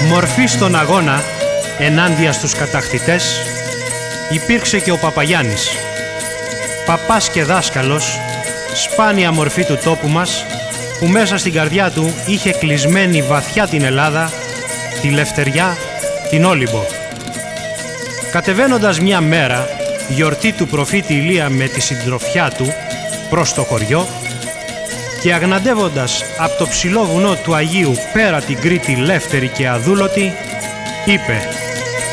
Μορφή στον αγώνα ενάντια στους κατακτητές υπήρξε και ο Παπαγιάννης. Παπάς και δάσκαλος, σπάνια μορφή του τόπου μας, που μέσα στην καρδιά του είχε κλεισμένη βαθιά την Ελλάδα, τη Λευτεριά, την Όλυμπο. Κατεβαίνοντας μια μέρα, γιορτή του προφήτη Ηλία με τη συντροφιά του προς το χωριό και αγναντεύοντας από το ψηλό βουνό του Αγίου πέρα την Κρήτη λεύτερη και αδούλωτη, είπε